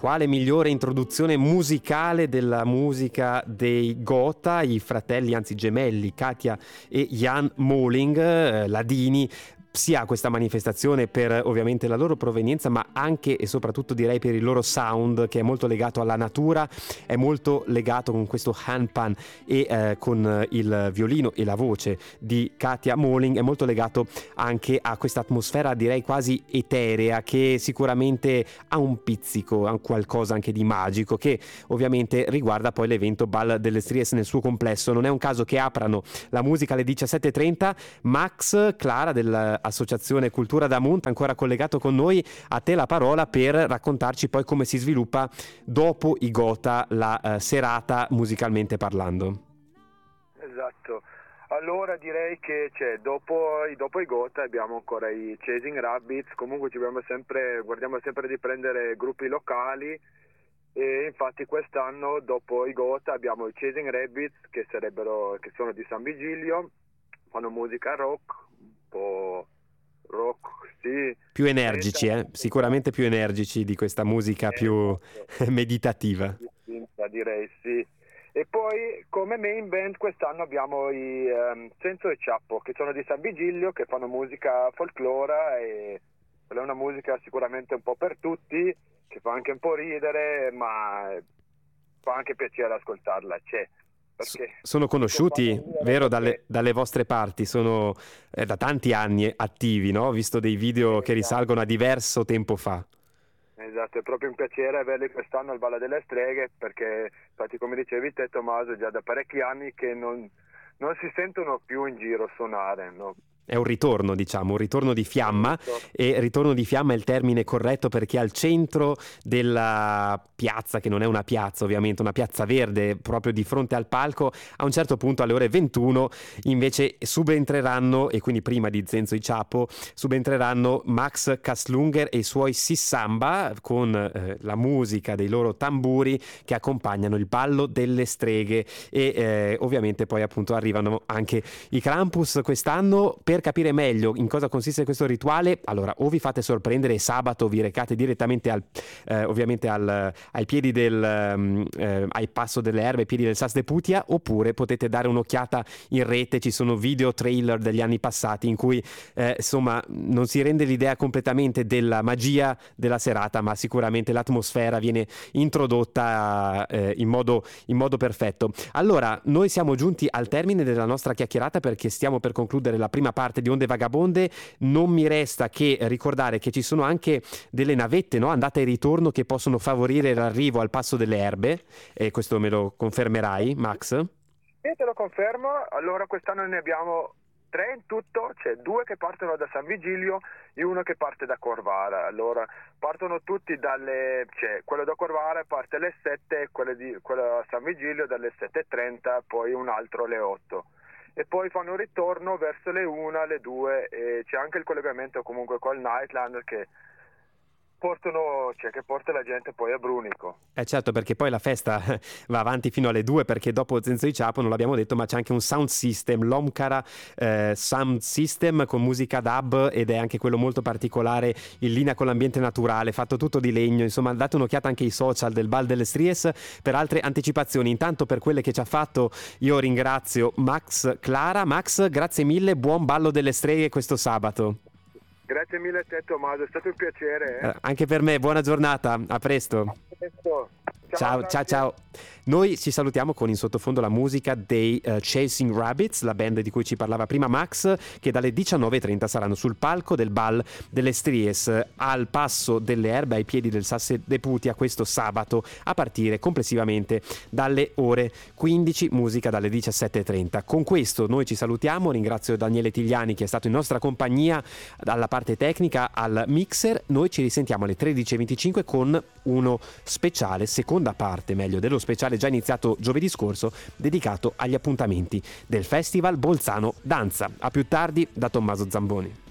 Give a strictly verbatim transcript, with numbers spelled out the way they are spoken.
quale migliore introduzione musicale della musica dei Gotha, i fratelli, anzi gemelli, Katia e Jan Moling, eh, ladini. Si ha questa manifestazione per ovviamente la loro provenienza, ma anche e soprattutto direi per il loro sound, che è molto legato alla natura, è molto legato con questo handpan e eh, con il violino e la voce di Katia Moling, è molto legato anche a questa atmosfera direi quasi eterea, che sicuramente ha un pizzico, ha qualcosa anche di magico, che ovviamente riguarda poi l'evento Bal delle Stries nel suo complesso. Non è un caso che aprano la musica alle diciassette e trenta. Max Clara del Associazione Cultura d'Amunt, ancora collegato con noi, a te la parola per raccontarci poi come si sviluppa dopo i Gotha la uh, serata musicalmente parlando. Esatto, allora direi che cioè, dopo, dopo i Gotha abbiamo ancora i Chasing Rabbits, comunque ci abbiamo sempre, guardiamo sempre di prendere gruppi locali, e infatti quest'anno dopo i Gotha abbiamo i Chasing Rabbits che sarebbero, che sono di San Vigilio, fanno musica rock, un po' rock, sì. Più energici, eh? Sicuramente più energici di questa musica eh, più meditativa. Direi sì. E poi come main band quest'anno abbiamo i um, Senso e Ciappo, che sono di San Vigilio, che fanno musica folklora, e quella è una musica sicuramente un po' per tutti, che fa anche un po' ridere, ma fa anche piacere ascoltarla. C'è. Perché sono conosciuti, vero, dalle, dalle vostre parti, sono eh, da tanti anni attivi, no? Ho visto dei video che risalgono a diverso tempo fa. Esatto, è proprio un piacere averli quest'anno al Balla delle Streghe, perché infatti come dicevi te Tommaso, già da parecchi anni che non, non si sentono più in giro suonare, no? È un ritorno, diciamo, un ritorno di fiamma, e ritorno di fiamma è il termine corretto perché al centro della piazza, che non è una piazza ovviamente, una piazza verde proprio di fronte al palco, a un certo punto alle ore ventuno invece subentreranno, e quindi prima di Zenzo e Ciappo, subentreranno Max Kaslunger e i suoi Sissamba con eh, la musica dei loro tamburi che accompagnano il ballo delle streghe, e eh, ovviamente poi appunto arrivano anche i Krampus quest'anno. Per capire meglio in cosa consiste questo rituale, allora o vi fate sorprendere e sabato vi recate direttamente al, eh, ovviamente al, ai piedi del um, eh, ai passo delle erbe, ai piedi del Sas de Putia, oppure potete dare un'occhiata in rete, ci sono video trailer degli anni passati in cui eh, insomma non si rende l'idea completamente della magia della serata, ma sicuramente l'atmosfera viene introdotta eh, in modo in modo perfetto. Allora, noi siamo giunti al termine della nostra chiacchierata perché stiamo per concludere la prima parte di Onde Vagabonde. Non mi resta che ricordare che ci sono anche delle navette, no? Andata e ritorno, che possono favorire l'arrivo al Passo delle Erbe, e questo me lo confermerai, Max? Io te lo confermo. Allora quest'anno ne abbiamo tre in tutto, c'è due che partono da San Vigilio e uno che parte da Corvara. Allora partono tutti dalle, cioè quello da Corvara parte alle sette, quello, di, quello da San Vigilio dalle sette e trenta, poi un altro alle otto. E poi fanno un ritorno verso le una, le due, e c'è anche il collegamento comunque col Nightland che portano, cioè che porta la gente poi a Brunico. Eh certo, perché poi la festa va avanti fino alle due, perché dopo Zenzo e Ciappo, non l'abbiamo detto, ma c'è anche un sound system, l'Omkara eh, Sound System con musica dub, ed è anche quello molto particolare, in linea con l'ambiente naturale, fatto tutto di legno. Insomma, date un'occhiata anche ai social del Bal delle Stries per altre anticipazioni. Intanto, per quelle che ci ha fatto, io ringrazio Max Clara. Max, grazie mille, buon Ballo delle Streghe questo sabato. Grazie mille a te Tommaso, è stato un piacere. Eh? Eh, anche per me, buona giornata, a presto. A presto. Ciao, ciao, ciao. Noi ci salutiamo con in sottofondo la musica dei uh, Chasing Rabbits, la band di cui ci parlava prima Max, che dalle diciannove e trenta saranno sul palco del Bal delle Stries al Passo delle Erbe, ai piedi del Sas de Putia, questo sabato, a partire complessivamente dalle ore quindici, musica dalle diciassette e trenta. Con questo noi ci salutiamo, ringrazio Daniele Tigliani che è stato in nostra compagnia dalla parte tecnica al mixer. Noi ci risentiamo alle tredici e venticinque con uno speciale, seconda parte meglio dello speciale già iniziato giovedì scorso, dedicato agli appuntamenti del Festival Bolzano Danza. A più tardi da Tommaso Zamboni.